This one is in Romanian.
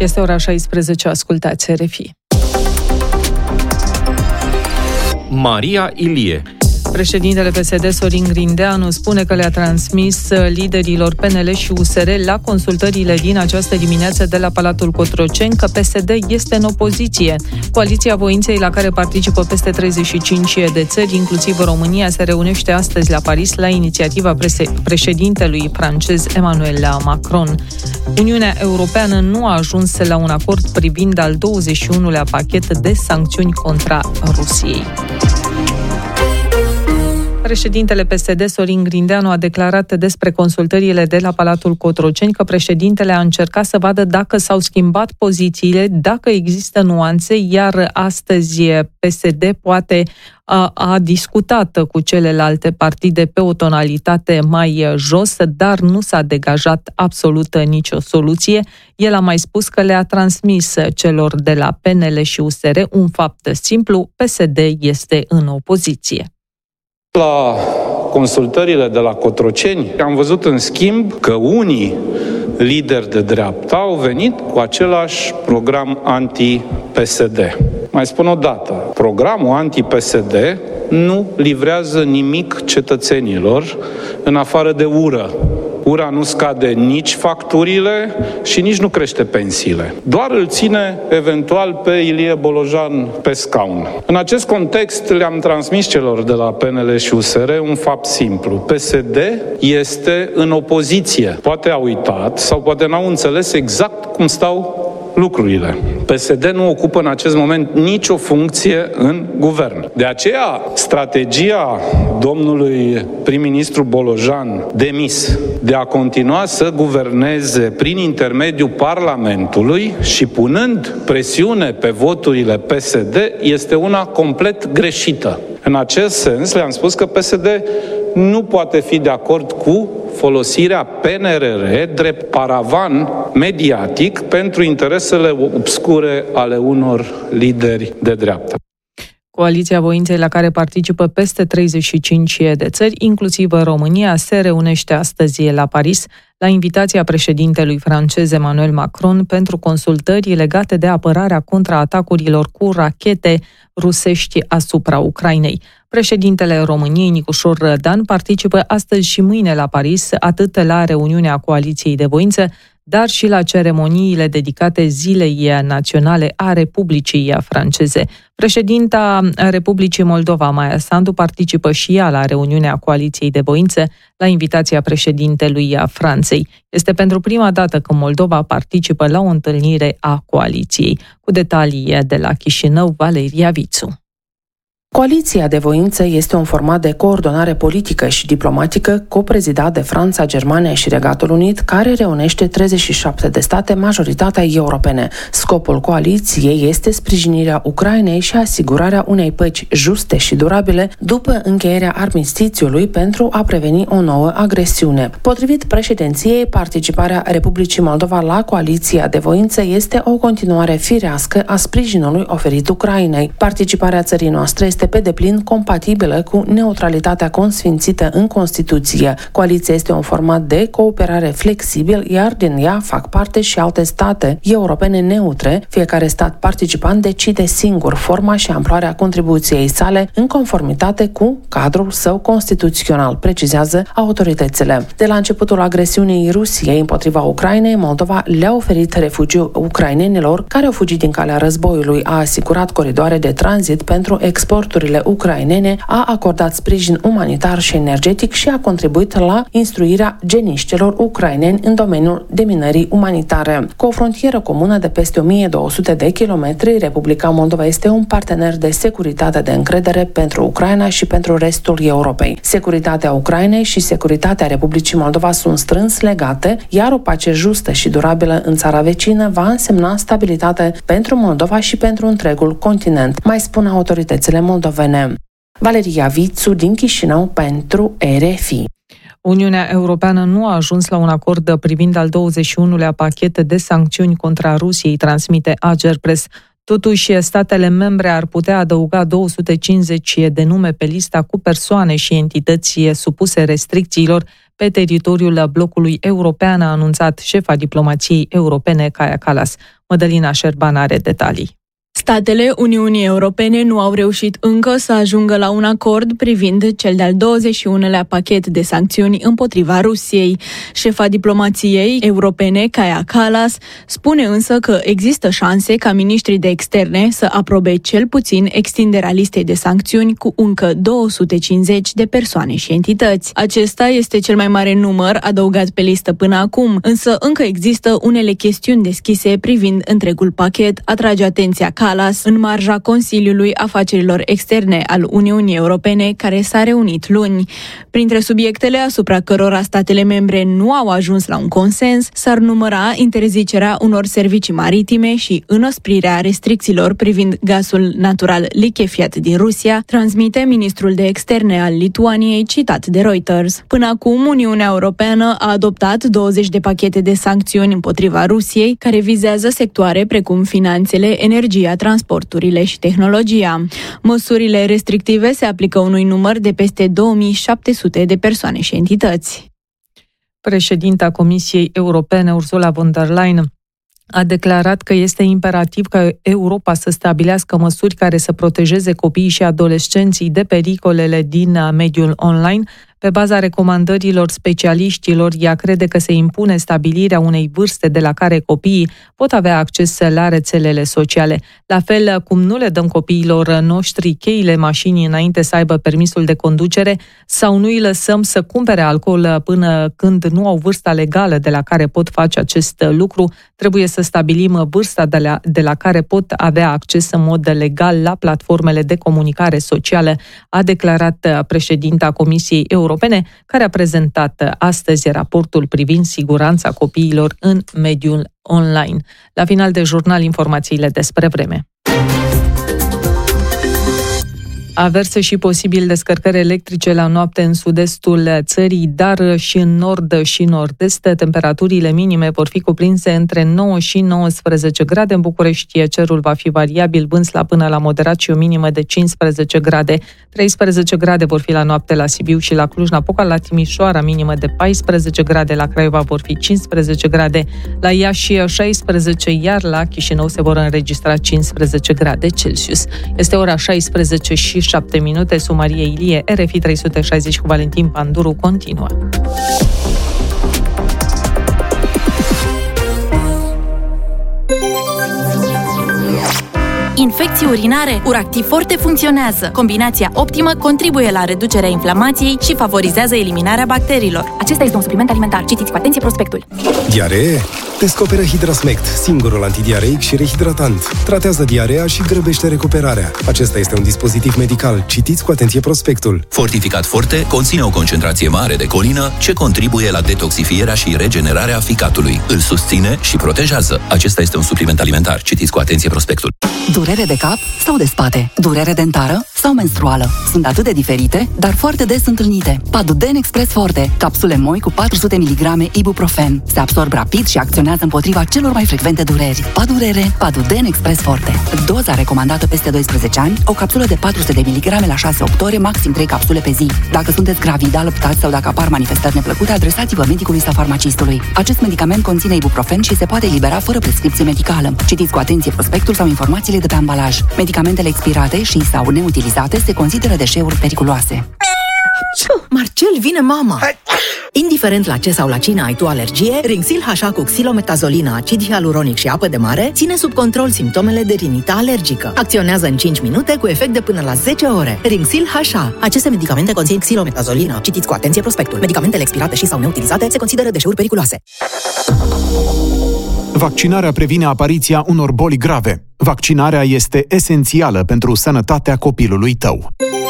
Este ora 16, ascultați RFI. Maria Ilie. Președintele PSD Sorin Grindeanu spune că le-a transmis liderilor PNL și USR la consultările din această dimineață de la Palatul Cotroceni că PSD este în opoziție. Coaliția Voinței, la care participă peste 35 de țări, inclusiv România, se reunește astăzi la Paris la inițiativa președintelui francez Emmanuel Macron. Uniunea Europeană nu a ajuns la un acord privind al 21-lea pachet de sancțiuni contra Rusiei. Președintele PSD, Sorin Grindeanu, a declarat despre consultările de la Palatul Cotroceni că președintele a încercat să vadă dacă s-au schimbat pozițiile, dacă există nuanțe, iar astăzi PSD poate a discutat cu celelalte partide pe o tonalitate mai jos, dar nu s-a degajat absolut nicio soluție. El a mai spus că le-a transmis celor de la PNL și USR un fapt simplu: PSD este în opoziție. La consultările de la Cotroceni am văzut în schimb că unii lideri de dreapta au venit cu același program anti-PSD. Mai spun o dată, programul anti-PSD nu livrează nimic cetățenilor în afară de ură. Ura nu scade nici facturile și nici nu crește pensiile. Doar îl ține eventual pe Ilie Bolojan pe scaun. În acest context le-am transmis celor de la PNL și USR un fapt simplu. PSD este în opoziție. Poate a uitat sau poate n-au înțeles exact cum stau lucrurile. PSD nu ocupă în acest moment nicio funcție în guvern. De aceea, strategia domnului prim-ministru Bolojan demis de a continua să guverneze prin intermediul Parlamentului și punând presiune pe voturile PSD este una complet greșită. În acest sens, le-am spus că PSD nu poate fi de acord cu folosirea PNRR drept paravan mediatic pentru interesele obscure ale unor lideri de dreapta. Coaliția Voinței, la care participă peste 35 de țări, inclusiv România, se reunește astăzi la Paris la invitația președintelui francez Emmanuel Macron pentru consultări legate de apărarea contra atacurilor cu rachete rusești asupra Ucrainei. Președintele României, Nicușor Dan, participă astăzi și mâine la Paris, atât la reuniunea Coaliției de Voință, dar și la ceremoniile dedicate Zilei Naționale a Republicii franceze. Președinta Republicii Moldova, Maia Sandu, participă și ea la reuniunea Coaliției de Voință la invitația președintelui Franței. Este pentru prima dată când Moldova participă la o întâlnire a coaliției. Cu detalii de la Chișinău, Valeria Vițu. Coaliția de voință este un format de coordonare politică și diplomatică coprezidat de Franța, Germania și Regatul Unit, care reunește 37 de state, majoritatea europene. Scopul coaliției este sprijinirea Ucrainei și asigurarea unei păci juste și durabile după încheierea armistițiului pentru a preveni o nouă agresiune. Potrivit președinției, participarea Republicii Moldova la coaliția de voință este o continuare firească a sprijinului oferit Ucrainei. Participarea țării noastre este pe deplin compatibilă cu neutralitatea consfințită în Constituție. Coaliția este un format de cooperare flexibil, iar din ea fac parte și alte state europene neutre. Fiecare stat participant decide singur forma și amploarea contribuției sale în conformitate cu cadrul său constituțional, precizează autoritățile. De la începutul agresiunii Rusiei împotriva Ucrainei, Moldova le-a oferit refugiu ucrainenilor care au fugit din calea războiului, a asigurat coridoare de tranzit pentru exporturile ucrainene, a acordat sprijin umanitar și energetic și a contribuit la instruirea geniștilor ucraineni în domeniul deminării umanitare. Cu o frontieră comună de peste 1200 de kilometri, Republica Moldova este un partener de securitate de încredere pentru Ucraina și pentru restul Europei. Securitatea Ucrainei și securitatea Republicii Moldova sunt strâns legate, iar o pace justă și durabilă în țara vecină va însemna stabilitate pentru Moldova și pentru întregul continent, mai spun autoritățile moldovene. Valeria Vițu din Chișinău pentru RFI. Uniunea Europeană nu a ajuns la un acord privind al 21-lea pachet de sancțiuni contra Rusiei, transmite Agerpres. Totuși, statele membre ar putea adăuga 250 de nume pe lista cu persoane și entități supuse restricțiilor pe teritoriul blocului european, a anunțat șefa diplomației europene, Kaja Kallas. Mădălina Șerban are detalii. Statele Uniunii Europene nu au reușit încă să ajungă la un acord privind cel de-al 21-lea pachet de sancțiuni împotriva Rusiei. Șefa diplomației europene, Kaja Kallas, spune însă că există șanse ca miniștrii de externe să aprobe cel puțin extinderea listei de sancțiuni cu încă 250 de persoane și entități. Acesta este cel mai mare număr adăugat pe listă până acum, însă încă există unele chestiuni deschise privind întregul pachet, atrage atenția Kallas în marja Consiliului Afacerilor Externe al Uniunii Europene, care s-a reunit luni. Printre subiectele asupra cărora statele membre nu au ajuns la un consens s-ar număra interzicerea unor servicii maritime și înăsprirea restricțiilor privind gazul natural lichefiat din Rusia, transmite ministrul de externe al Lituaniei, citat de Reuters. Până acum, Uniunea Europeană a adoptat 20 de pachete de sancțiuni împotriva Rusiei, care vizează sectoare precum finanțele, energia, transporturile și tehnologia. Măsurile restrictive se aplică unui număr de peste 2700 de persoane și entități. Președinta Comisiei Europene, Ursula von der Leyen, a declarat că este imperativ ca Europa să stabilească măsuri care să protejeze copiii și adolescenții de pericolele din mediul online. Pe baza recomandărilor specialiștilor, ea crede că se impune stabilirea unei vârste de la care copiii pot avea acces la rețelele sociale. La fel cum nu le dăm copiilor noștri cheile mașinii înainte să aibă permisul de conducere sau nu îi lăsăm să cumpere alcool până când nu au vârsta legală de la care pot face acest lucru, trebuie să stabilim vârsta de la care pot avea acces în mod legal la platformele de comunicare socială, a declarat președinta Comisiei Europene, care a prezentat astăzi raportul privind siguranța copiilor în mediul online. La final de jurnal, informațiile despre vreme. Averse și posibil descărcări electrice la noapte în sud-estul țării, dar și în nord și nord-est. Temperaturile minime vor fi cuprinse între 9 și 19 grade. În București cerul va fi variabil, vânt slab până la moderat și o minimă de 15 grade. 13 grade vor fi la noapte la Sibiu și la Cluj-Napoca, la Timișoara minimă de 14 grade, la Craiova vor fi 15 grade, la Iași 16, iar la Chișinău se vor înregistra 15 grade Celsius. Este ora 16 și 7 minute, sunt Maria Ilie, RFI 360 cu Valentin Panduru continuă. Infecții urinare, Uractiv Forte funcționează. Combinația optimă contribuie la reducerea inflamației și favorizează eliminarea bacteriilor. Acesta este un supliment alimentar. Citiți cu atenție prospectul. Diaree? Descoperă Hidrasmect, singurul antidiareic și rehidratant. Tratează diarea și grăbește recuperarea. Acesta este un dispozitiv medical. Citiți cu atenție prospectul. Fortificat Forte conține o concentrație mare de colină ce contribuie la detoxifierea și regenerarea ficatului. Îl susține și protejează. Acesta este un supliment alimentar. Citiți cu atenție prospectul. Durere de cap sau de spate? Durere dentară sau menstruală? Sunt atât de diferite, dar foarte des întâlnite. Paduden Express Forte, capsule moi cu 400 mg ibuprofen. Se absorb rapid și acționează împotriva celor mai frecvente dureri. Padurere, Paduden Express Forte. Doza recomandată peste 12 ani, o capsulă de 400 mg la 6-8 ore, maxim 3 capsule pe zi. Dacă sunteți gravid, alăptați sau dacă apar manifestări neplăcute, adresați-vă medicului sau farmacistului. Acest medicament conține ibuprofen și se poate elibera fără prescripție medicală. Citiți cu atenție prospectul sau informațiile de pe ambalaj. Medicamentele expirate și sau neutilizate se consideră deșeuri periculoase. Marcel, vine mama! Indiferent la ce sau la cine ai tu alergie, Rinxil HA cu xilometazolina, acid hialuronic și apă de mare ține sub control simptomele de rinită alergică. Acționează în 5 minute cu efect de până la 10 ore. Rinxil HA. Aceste medicamente conțin xilometazolina. Citiți cu atenție prospectul. Medicamentele expirate și sau neutilizate se consideră deșeuri periculoase. Vaccinarea previne apariția unor boli grave. Vaccinarea este esențială pentru sănătatea copilului tău.